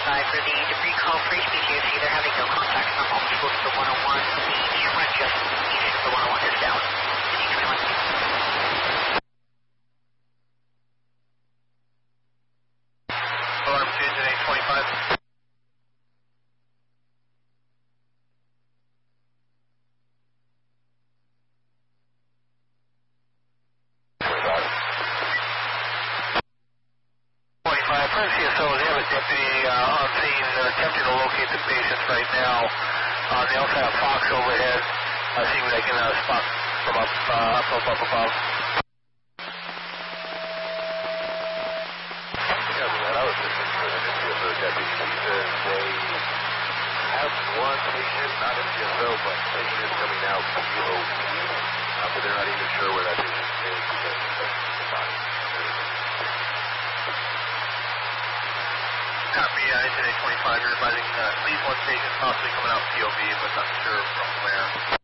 side for the debris call for HPTFC. They're having no contact from multiple to the 101. The camera just east of the 101 is down. Alarm Tuesday 825. CSO, they have a deputy on scene attempting to locate the patients right now. They also have Fox overhead, seeing if they can spot from up above. Yeah, I was listening to the CSO deputy. He says they have one patient, not in CSO, but patient coming out POV, but they're not even sure where that patient is because it's not. Copy, Incident 25, you're advising at least one patient possibly coming out POV, but not sure from where.